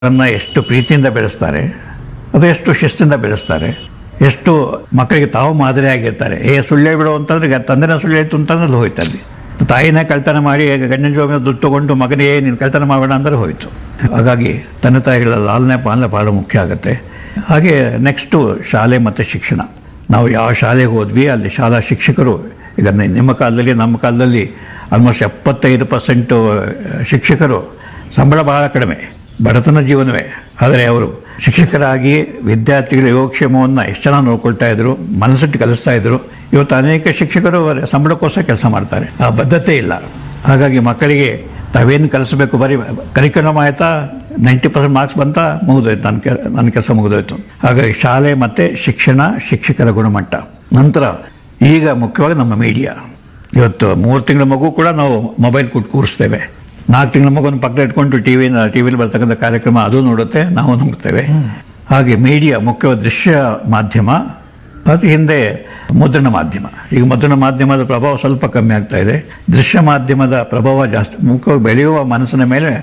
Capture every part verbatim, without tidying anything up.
ಅನ್ನ ಎಷ್ಟು ಪ್ರೀತಿಯಿಂದ ಬೆಳೆಸ್ತಾರೆ, ಅದು ಎಷ್ಟು ಶಿಸ್ತಿಂದ ಬೆಳೆಸ್ತಾರೆ, ಎಷ್ಟು ಮಕ್ಕಳಿಗೆ ತಾವು ಮಾದರಿಯಾಗಿರ್ತಾರೆ. ಏ ಸುಳ್ಳು ಬಿಡು ಅಂತಂದ್ರೆ ತಂದೆನ ಸುಳ್ಳು ಹೇಳ್ತು ಅಂತಂದ್ರೆ ಹೋಯ್ತು. ಅಲ್ಲಿ ತಾಯಿನೇ ಕಳ್ತನ ಮಾಡಿ ಗಂಡನ ಜೋಬಿನ ದುಡ್ಡು ತಗೊಂಡು ಮಗನಿಗೆ ನೀನು ಕಳ್ತನ ಮಾಡೋಣ ಅಂದರೆ ಹೋಯ್ತು. ಹಾಗಾಗಿ ತಂದೆ ತಾಯಿಗಳ ಲಾಲನೆ ಪಾಲನೆ ಭಾಳ ಮುಖ್ಯ ಆಗುತ್ತೆ. ಹಾಗೆ ನೆಕ್ಸ್ಟು ಶಾಲೆ ಮತ್ತು ಶಿಕ್ಷಣ. ನಾವು ಯಾವ ಶಾಲೆಗೆ ಹೋದ್ವಿ ಅಲ್ಲಿ ಶಾಲಾ ಶಿಕ್ಷಕರು, ಈಗ ನಿಮ್ಮ ಕಾಲದಲ್ಲಿ ನಮ್ಮ ಕಾಲದಲ್ಲಿ ಆಲ್ಮೋಸ್ಟ್ ಎಪ್ಪತ್ತೈದು ಪರ್ಸೆಂಟು ಶಿಕ್ಷಕರು ಸಂಬಳ ಬಹಳ ಕಡಿಮೆ, ಬಡತನ ಜೀವನವೇ. ಆದರೆ ಅವರು ಶಿಕ್ಷಕರಾಗಿ ವಿದ್ಯಾರ್ಥಿಗಳ ಯೋಗಕ್ಷೇಮವನ್ನು ಎಷ್ಟು ಚೆನ್ನಾಗಿ ನೋಡ್ಕೊಳ್ತಾ ಇದ್ರು, ಮನಸ್ಸಿಟ್ಟು ಕಲಿಸ್ತಾ ಇದ್ರು. ಇವತ್ತು ಅನೇಕ ಶಿಕ್ಷಕರು ಸಂಬಳಕ್ಕೋಸ್ಕರ ಕೆಲಸ ಮಾಡ್ತಾರೆ, ಆ ಬದ್ಧತೆ ಇಲ್ಲ. ಹಾಗಾಗಿ ಮಕ್ಕಳಿಗೆ ತಾವೇನು ಕಲಿಸಬೇಕು, ಬರೀ ಕರಿಕ್ಯುಲಮ್ ಆಯ್ತಾ, ನೈಂಟಿ ಪರ್ಸೆಂಟ್ ಮಾರ್ಕ್ಸ್ ಬಂತ, ಮುಗಿದೋಯ್ತು, ನನ್ನ ಕೆ ನನ್ನ ಕೆಲಸ ಮುಗಿದೋಯ್ತು. ಹಾಗಾಗಿ ಶಾಲೆ ಮತ್ತು ಶಿಕ್ಷಣ, ಶಿಕ್ಷಕರ ಗುಣಮಟ್ಟ. ನಂತರ ಈಗ ಮುಖ್ಯವಾಗಿ ನಮ್ಮ ಮೀಡಿಯಾ. ಇವತ್ತು ಮೂರು ತಿಂಗಳ ಮಗು ಕೂಡ ನಾವು ಮೊಬೈಲ್ ಕೊಟ್ಟು ಕೂರಿಸ್ತೇವೆ. ನಾಲ್ಕು ತಿಂಗಳ ಮಗುವನ್ನು ಪಕ್ಕದಲ್ಲಿ ಇಟ್ಕೊಂಡು ಟಿ ವಿನ ಟಿ ವಿಲಿ ಬರ್ತಕ್ಕಂಥ ಕಾರ್ಯಕ್ರಮ ಅದು ನೋಡುತ್ತೆ, ನಾವು ನೋಡ್ತೇವೆ. ಹಾಗೆ ಮೀಡಿಯಾ ಮುಖ್ಯವಾದ ದೃಶ್ಯ ಮಾಧ್ಯಮ, ಅದು ಹಿಂದೆ ಮುದ್ರಣ ಮಾಧ್ಯಮ. ಈಗ ಮುದ್ರಣ ಮಾಧ್ಯಮದ ಪ್ರಭಾವ ಸ್ವಲ್ಪ ಕಮ್ಮಿ ಆಗ್ತಾ ಇದೆ, ದೃಶ್ಯ ಮಾಧ್ಯಮದ ಪ್ರಭಾವ ಜಾಸ್ತಿ. ಮುಖ್ಯವಾಗಿ ಬೆಳೆಯುವ ಮನಸ್ಸಿನ ಮೇಲೆ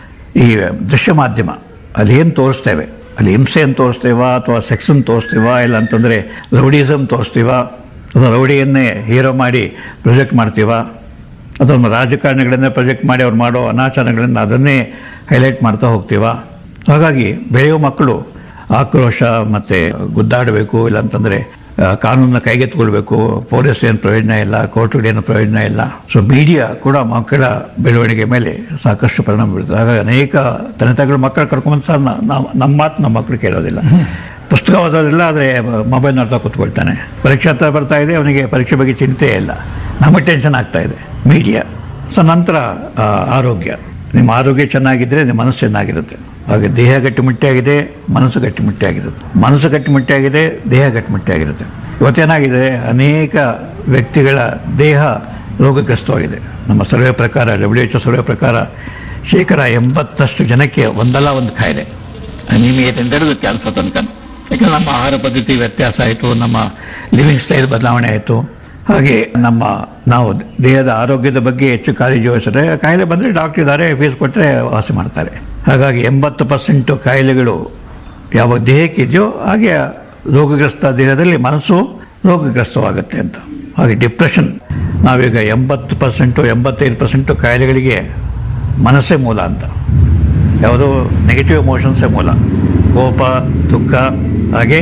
ಈ ದೃಶ್ಯ ಮಾಧ್ಯಮ, ಅಲ್ಲಿ ಏನು ತೋರಿಸ್ತೇವೆ, ಅಲ್ಲಿ ಹಿಂಸೆಯನ್ನು ತೋರಿಸ್ತೇವಾ ಅಥವಾ ಸೆಕ್ಸನ್ನು ತೋರಿಸ್ತೀವಾ, ಇಲ್ಲ ಅಂತಂದರೆ ರೌಡಿಸಮ್ ತೋರಿಸ್ತೀವಾ, ಅಥವಾ ರೌಡಿಯನ್ನೇ ಹೀರೋ ಮಾಡಿ ಪ್ರೊಜೆಕ್ಟ್ ಮಾಡ್ತೀವಾ, ಅಥವಾ ರಾಜಕಾರಣಿಗಳನ್ನೇ ಪ್ರೊಜೆಕ್ಟ್ ಮಾಡಿ ಅವ್ರು ಮಾಡೋ ಅನಾಚಾರಗಳನ್ನು ಅದನ್ನೇ ಹೈಲೈಟ್ ಮಾಡ್ತಾ ಹೋಗ್ತೀವ. ಹಾಗಾಗಿ ಬೆಳೆಯುವ ಮಕ್ಕಳು ಆಕ್ರೋಶ ಮತ್ತು ಗುದ್ದಾಡಬೇಕು, ಇಲ್ಲಾಂತಂದರೆ ಕಾನೂನನ್ನ ಕೈಗೆತ್ತಿಕೊಳ್ಬೇಕು, ಪೊಲೀಸ್ ಏನು ಪ್ರಯೋಜನ ಇಲ್ಲ, ಕೋರ್ಟ್ ಏನು ಪ್ರಯೋಜನ ಇಲ್ಲ. ಸೊ ಮೀಡಿಯಾ ಕೂಡ ಮಕ್ಕಳ ಬೆಳವಣಿಗೆ ಮೇಲೆ ಸಾಕಷ್ಟು ಪರಿಣಾಮ ಬೀಳ್ತದೆ. ಹಾಗಾಗಿ ಅನೇಕ ತಂದೆ ತಾಯಿಗಳು ಮಕ್ಕಳು ಕರ್ಕೊಂಬಂದು ಸಹ ನಾವು ನಮ್ಮ ಮಾತು ನಮ್ಮ ಮಕ್ಕಳು ಕೇಳೋದಿಲ್ಲ, ಪುಸ್ತಕ ಓದೋದಿಲ್ಲ, ಆದರೆ ಮೊಬೈಲ್ ನೋಡ್ತಾ ಕೂತ್ಕೊಳ್ತಾನೆ. ಪರೀಕ್ಷೆ ಹತ್ರ ಬರ್ತಾ ಇದೆ, ಅವನಿಗೆ ಪರೀಕ್ಷೆ ಬಗ್ಗೆ ಚಿಂತೆ ಇಲ್ಲ, ನಮಗೆ ಟೆನ್ಷನ್ ಆಗ್ತಾ ಇದೆ. ಮೀಡಿಯಾ. ಸೊ ನಂತರ ಆರೋಗ್ಯ. ನಿಮ್ಮ ಆರೋಗ್ಯ ಚೆನ್ನಾಗಿದ್ದರೆ ನಿಮ್ಮ ಮನಸ್ಸು ಚೆನ್ನಾಗಿರುತ್ತೆ. ಹಾಗೆ ದೇಹ ಗಟ್ಟಿಮುಟ್ಟಿಯಾಗಿದೆ, ಮನಸ್ಸು ಗಟ್ಟಿಮುಟ್ಟಿಯಾಗಿರುತ್ತೆ. ಮನಸ್ಸು ಗಟ್ಟಿಮುಟ್ಟಿಯಾಗಿದೆ, ದೇಹ ಗಟ್ಟಿಮುಟ್ಟಿಯಾಗಿರುತ್ತೆ. ಇವತ್ತೇನಾಗಿದೆ, ಅನೇಕ ವ್ಯಕ್ತಿಗಳ ದೇಹ ರೋಗಗ್ರಸ್ತವಾಗಿದೆ. ನಮ್ಮ ಸರ್ವೆ ಪ್ರಕಾರ, ಡಬ್ಲ್ಯೂ ಎಚ್ ಒ ಸರ್ವೆ ಪ್ರಕಾರ ಶೇಕಡ ಎಂಬತ್ತಷ್ಟು ಜನಕ್ಕೆ ಒಂದಲ್ಲ ಒಂದು ಕಾಯಿಲೆ, ಅನಿಮಿಯದಿಂದ ಹಿಡಿದು ಕ್ಯಾನ್ಸರ್ ತನಕ. ಯಾಕಂದರೆ ನಮ್ಮ ಆಹಾರ ಪದ್ಧತಿ ವ್ಯತ್ಯಾಸ ಆಯಿತು, ನಮ್ಮ ಲಿವಿಂಗ್ ಸ್ಟೈಲ್ ಬದಲಾವಣೆ ಆಯಿತು. ಹಾಗೆ ನಮ್ಮ ನಾವು ದೇಹದ ಆರೋಗ್ಯದ ಬಗ್ಗೆ ಹೆಚ್ಚು ಕಾಳಜಿ ವಹಿಸಿದ್ರೆ ಕಾಯಿಲೆ ಬಂದರೆ ಡಾಕ್ಟರ್ ಇದ್ದಾರೆ, ಫೀಸ್ ಕೊಟ್ಟರೆ ವಾಸಿ ಮಾಡ್ತಾರೆ. ಹಾಗಾಗಿ ಎಂಬತ್ತು ಪರ್ಸೆಂಟು ಕಾಯಿಲೆಗಳು ಯಾವ ದೇಹಕ್ಕೆ ಇದೆಯೋ ಹಾಗೆ ರೋಗಗ್ರಸ್ತ ದೇಹದಲ್ಲಿ ಮನಸ್ಸು ರೋಗಗ್ರಸ್ತವಾಗುತ್ತೆ ಅಂತ. ಹಾಗೆ ಡಿಪ್ರೆಷನ್, ನಾವೀಗ ಎಂಬತ್ತು ಪರ್ಸೆಂಟು ಎಂಬತ್ತೈದು ಪರ್ಸೆಂಟು ಕಾಯಿಲೆಗಳಿಗೆ ಮನಸ್ಸೇ ಮೂಲ ಅಂತ. ಯಾವುದೋ ನೆಗೆಟಿವ್ ಎಮೋಷನ್ಸೇ ಮೂಲ, ಕೋಪ, ದುಃಖ, ಹಾಗೆ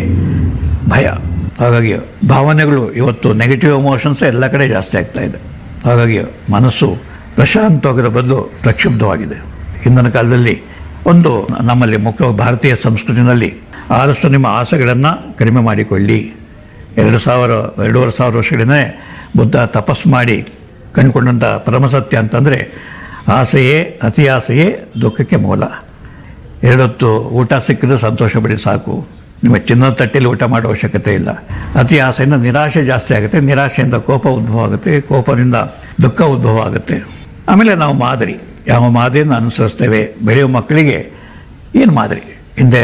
ಭಯ. ಹಾಗಾಗಿ ಭಾವನೆಗಳು ಇವತ್ತು ನೆಗೆಟಿವ್ ಎಮೋಷನ್ಸ್ ಎಲ್ಲ ಕಡೆ ಜಾಸ್ತಿ ಆಗ್ತಾ ಇದೆ. ಹಾಗಾಗಿ ಮನಸ್ಸು ಪ್ರಶಾಂತವಾಗಿರೋ ಬದಲು ಪ್ರಕ್ಷುಬ್ಧವಾಗಿದೆ. ಹಿಂದಿನ ಕಾಲದಲ್ಲಿ ಒಂದು ನಮ್ಮಲ್ಲಿ ಮುಖ್ಯವಾಗಿ ಭಾರತೀಯ ಸಂಸ್ಕೃತಿನಲ್ಲಿ ಆದಷ್ಟು ನಿಮ್ಮ ಆಸೆಗಳನ್ನು ಕಡಿಮೆ ಮಾಡಿಕೊಳ್ಳಿ. ಎರಡು ಸಾವಿರ ಎರಡೂವರೆ ಸಾವಿರ ವರ್ಷಗಳಿಂದಲೇ ಬುದ್ಧ ತಪಸ್ಸು ಮಾಡಿ ಕಂಡುಕೊಂಡಂಥ ಪರಮಸತ್ಯ ಅಂತಂದರೆ ಆಸೆಯೇ ಅತಿ ಆಸೆಯೇ ದುಃಖಕ್ಕೆ ಮೂಲ. ಎರಡೊತ್ತು ಊಟ ಸಿಕ್ಕಿದ್ರೆ ಸಂತೋಷ ಪಡಿ ಸಾಕು, ನಿಮ್ಮ ಚಿನ್ನದ ತಟ್ಟೆಯಲ್ಲಿ ಊಟ ಮಾಡೋ ಅವಶ್ಯಕತೆ ಇಲ್ಲ. ಅತಿ ಆಸೆಯಿಂದ ನಿರಾಶೆ ಜಾಸ್ತಿ ಆಗುತ್ತೆ, ನಿರಾಶೆಯಿಂದ ಕೋಪ ಉದ್ಭವ ಆಗುತ್ತೆ, ಕೋಪದಿಂದ ದುಃಖ ಉದ್ಭವ ಆಗುತ್ತೆ. ಆಮೇಲೆ ನಾವು ಮಾದರಿ, ಯಾವ ಮಾದರಿಯನ್ನು ಅನುಸರಿಸ್ತೇವೆ. ಬೆಳೆಯುವ ಮಕ್ಕಳಿಗೆ ಏನು ಮಾದರಿ? ಹಿಂದೆ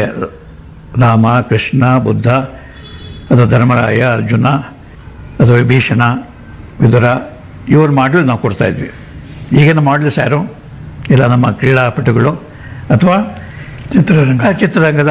ರಾಮ, ಕೃಷ್ಣ, ಬುದ್ಧ, ಅಥವಾ ಧರ್ಮರಾಯ, ಅರ್ಜುನ, ಅಥವಾ ವಿಭೀಷಣ, ವಿದುರ, ಇವ್ರ ಮಾಡಲ್ ನಾವು ಕೊಡ್ತಾಯಿದ್ವಿ. ಈಗಿನ ಮಾಡಲ್ಸ್ ಯಾರು? ಇಲ್ಲ ನಮ್ಮ ಕ್ರೀಡಾಪಟುಗಳು ಅಥವಾ ಚಿತ್ರರಂಗ ಚಿತ್ರರಂಗದ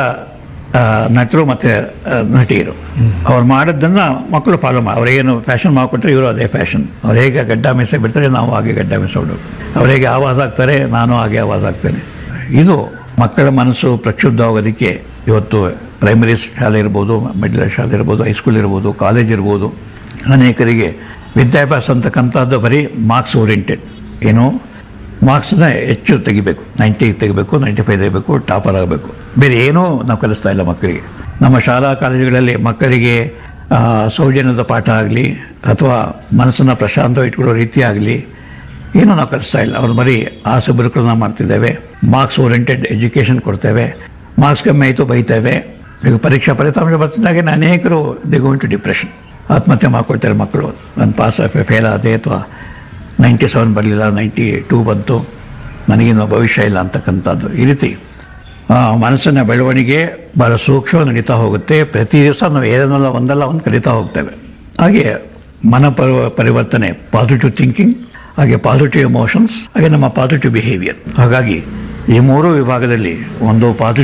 ನಟರು ಮತ್ತು ನಟಿಯರು. ಅವ್ರು ಮಾಡಿದ್ದನ್ನು ಮಕ್ಕಳು ಫಾಲೋ ಮಾಡಿ, ಅವ್ರೇನು ಫ್ಯಾಷನ್ ಮಾಡಿಕೊಟ್ರೆ ಇವರು ಅದೇ ಫ್ಯಾಷನ್. ಅವ್ರು ಹೇಗೆ ಗಡ್ಡ ಮೀಸೆ ಬಿಡ್ತಾರೆ ನಾವು ಹಾಗೆ ಗಡ್ಡ ಮೀಸೆ ಬಿಡೋದು. ಅವ್ರು ಹೇಗೆ ಆವಾಜ್ ಆಗ್ತಾರೆ ನಾನು ಹಾಗೆ ಆವಾಜ್ ಆಗ್ತೇನೆ. ಇದು ಮಕ್ಕಳ ಮನಸ್ಸು ಪ್ರಕ್ಷುಬ್ಧವಾಗೋದಕ್ಕೆ ಇವತ್ತು ಪ್ರೈಮರಿ ಶಾಲೆ ಇರ್ಬೋದು, ಮಿಡ್ಲ್ ಶಾಲೆ ಇರ್ಬೋದು, ಹೈಸ್ಕೂಲ್ ಇರ್ಬೋದು, ಕಾಲೇಜ್ ಇರ್ಬೋದು, ಅನೇಕರಿಗೆ ವಿದ್ಯಾಭ್ಯಾಸ ಅಂತಕ್ಕಂಥದ್ದು ಬರೀ ಮಾರ್ಕ್ಸ್ ಓರಿಯೆಂಟೆಡ್. ಏನು ಮಾರ್ಕ್ಸ್ನ ಹೆಚ್ಚು ತೆಗಿಬೇಕು, ನೈಂಟಿ ತೆಗಿಬೇಕು, ನೈಂಟಿ ಫೈವ್ ತೆಗಿಬೇಕು, ಟಾಪರ್ ಆಗಬೇಕು. ಬೇರೆ ಏನೂ ನಾವು ಕಲಿಸ್ತಾ ಇಲ್ಲ ಮಕ್ಕಳಿಗೆ. ನಮ್ಮ ಶಾಲಾ ಕಾಲೇಜುಗಳಲ್ಲಿ ಮಕ್ಕಳಿಗೆ ಸೌಜನ್ಯದ ಪಾಠ ಆಗಲಿ ಅಥವಾ ಮನಸ್ಸನ್ನು ಪ್ರಶಾಂತವಾಗಿ ಇಟ್ಕೊಳ್ಳೋ ರೀತಿ ಆಗಲಿ ಏನೂ ನಾವು ಕಲಿಸ್ತಾ ಇಲ್ಲ. ಅವ್ರು ಬರೀ ಆಸೆ ಬದುಕುಗಳನ್ನ ಮಾಡ್ತಿದ್ದೇವೆ, ಮಾರ್ಕ್ಸ್ ಓರಿಯೆಂಟೆಡ್ ಎಜುಕೇಷನ್ ಕೊಡ್ತೇವೆ. ಮಾರ್ಕ್ಸ್ ಕಮ್ಮಿ ಆಯಿತು ಬೈತೇವೆ. ಈಗ ಪರೀಕ್ಷಾ ಫಲಿತಾಂಶ ಬರ್ತಿದ್ದಾಗೆ ಅನೇಕರು ದೇ ಗೋ ಇಂಟು ಡಿಪ್ರೆಷನ್, ಆತ್ಮಹತ್ಯೆ ಮಾಡ್ಕೊಳ್ತಾರೆ ಮಕ್ಕಳು. ನಾನು ಪಾಸ್ ಫೇಲ್ ಆದೆ, ಅಥವಾ ನೈಂಟಿ ಸೆವೆನ್ ಬರಲಿಲ್ಲ, ನೈಂಟಿ ಟೂ ಬಂತು, ನನಗಿನ್ನೂ ಭವಿಷ್ಯ ಇಲ್ಲ ಅಂತಕ್ಕಂಥದ್ದು. ಈ ರೀತಿ ಮನಸ್ಸಿನ ಬೆಳವಣಿಗೆ ಭಾಳ ಸೂಕ್ಷ್ಮವಾಗಿ ನಡೀತಾ ಹೋಗುತ್ತೆ. ಪ್ರತಿ ದಿವಸ ನಾವು ಏನನ್ನೆಲ್ಲ ಒಂದಲ್ಲ ಒಂದು ಕಲಿತಾ ಹೋಗ್ತೇವೆ. ಹಾಗೆ ಮನ ಪರಿ ಪರಿವರ್ತನೆ, ಪಾಸಿಟಿವ್ ಥಿಂಕಿಂಗ್, ಹಾಗೆ ಪಾಸಿಟಿವ್ ಎಮೋಷನ್ಸ್, ಹಾಗೆ ನಮ್ಮ ಪಾಸಿಟಿವ್ ಬಿಹೇವಿಯರ್. ಹಾಗಾಗಿ ಈ ಮೂರು ವಿಭಾಗದಲ್ಲಿ ಒಂದು ಪಾಸಿಟಿವ್